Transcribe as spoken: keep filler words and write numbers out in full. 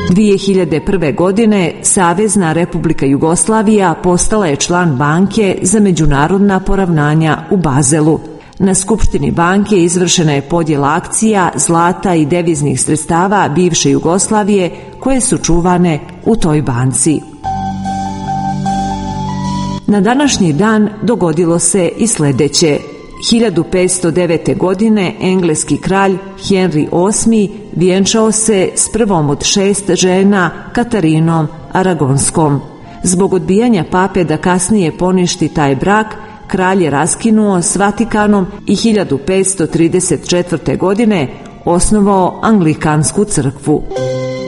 dvije hiljade prve. godine Savezna Republika Jugoslavija postala je član Banke za međunarodna poravnanja u Bazelu. Na Skupštini banke izvršena je podjela akcija, zlata i deviznih sredstava bivše Jugoslavije koje su čuvane u toj banci. Na današnji dan dogodilo se i sljedeće. hiljadu petsto devete. godine engleski kralj Henry osmi. vjenčao se s prvom od šest žena, Katarinom Aragonskom. Zbog odbijanja pape da kasnije poništi taj brak, kralj je raskinuo s Vatikanom i hiljadu petsto trideset četvrte. godine osnovao Anglikansku crkvu.